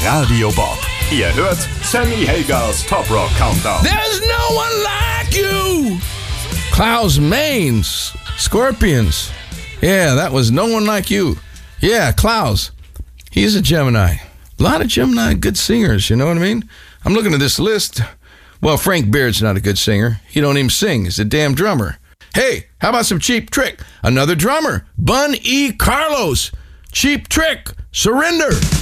Radio Bob. Ihr hört Sammy Hagers Top Rock Countdown. There's no one like you. Klaus Maines, Scorpions. Yeah, that was No One Like You. Yeah, Klaus. He's a Gemini. A lot of Gemini good singers, you know what I mean? I'm looking at this list. Well, Frank Beard's not a good singer. He don't even sing. He's a damn drummer. Hey, how about some Cheap Trick? Another drummer. Bun E. Carlos. Cheap Trick. Surrender.